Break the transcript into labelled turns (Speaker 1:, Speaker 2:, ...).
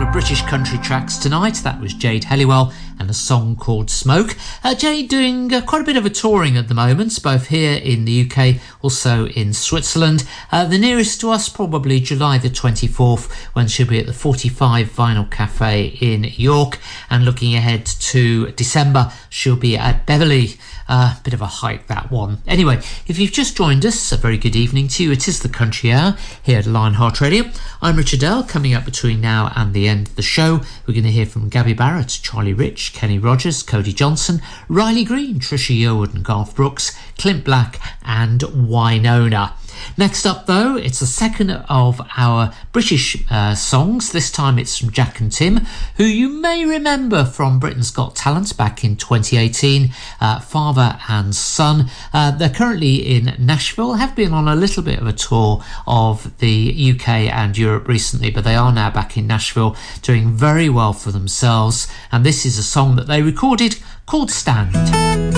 Speaker 1: of British country tracks tonight. That was Jade Helliwell and a song called Smoke. Jade doing quite a bit of a touring at the moment, both here in the UK, also in Switzerland. The nearest to us, probably July the 24th, when she'll be at the 45 Vinyl Cafe in York. And looking ahead to December, she'll be at Beverley. Bit of a hike, that one. Anyway, if you've just joined us, a very good evening to you. It is the Country Hour here at Lionheart Radio. I'm Richard Dell. Coming up between now and the end of the show, we're going to hear from Gabby Barrett, Charlie Rich, Kenny Rogers, Cody Johnson, Riley Green, Trisha Yearwood and Garth Brooks, Clint Black and Wynonna. Next up, though, it's the second of our British songs. This time it's from Jack and Tim, who you may remember from Britain's Got Talent back in 2018, father and son. They're currently in Nashville, have been on a little bit of a tour of the UK and Europe recently, but they are now back in Nashville doing very well for themselves. And this is a song that they recorded called Stand.